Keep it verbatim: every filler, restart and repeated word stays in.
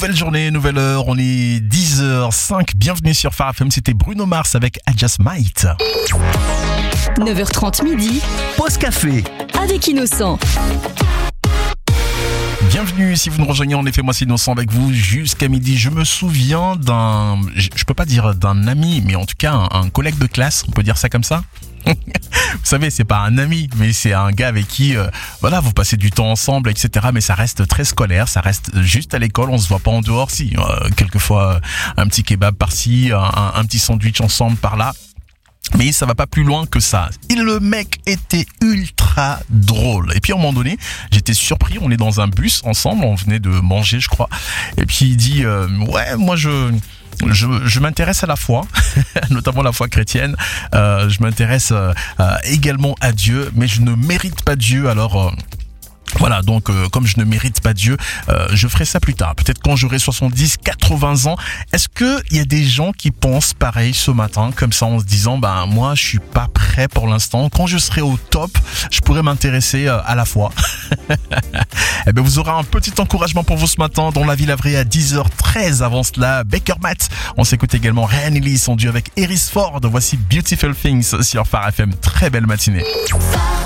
Nouvelle journée, nouvelle heure, on est dix heures cinq, bienvenue sur Phare F M, c'était Bruno Mars avec I Just Might. neuf heures trente midi, Pause café. avec Innocent. Bienvenue si vous nous rejoignez, en effet moi c'est Innocent avec vous jusqu'à midi. Je me souviens d'un, je je peux pas dire d'un ami, mais en tout cas un, un collègue de classe, on peut dire ça comme ça. Vous savez, c'est pas un ami, mais c'est un gars avec qui, euh, voilà, vous passez du temps ensemble, et cetera. Mais ça reste très scolaire, ça reste juste à l'école, on se voit pas en dehors. Si, euh, quelquefois euh, un petit kebab par-ci, un, un, un petit sandwich ensemble par-là. Mais ça va pas plus loin que ça. Et le mec était ultra drôle. Et puis à un moment donné, j'étais surpris. On est dans un bus ensemble. On venait de manger, je crois. Et puis il dit, euh, ouais, moi je... Je, je m'intéresse à la foi, notamment la foi chrétienne. Euh, je m'intéresse euh, euh, également à Dieu, mais je ne mérite pas Dieu. Alors... Euh, Voilà, donc euh, comme je ne mérite pas Dieu, euh, je ferai ça plus tard. Peut-être quand j'aurai soixante-dix, quatre-vingts ans. Est-ce que il y a des gens qui pensent pareil ce matin, comme ça, en se disant, ben moi, je suis pas prêt pour l'instant. Quand je serai au top, je pourrais m'intéresser euh, à la foi. Eh ben, vous aurez un petit encouragement pour vous ce matin dans la vie lavrée à dix heures treize. Avant cela, Baker Matt. On s'écoute également Ryan Ellis, son duo avec Eris Ford. Voici Beautiful Things sur Phare F M. Très belle matinée.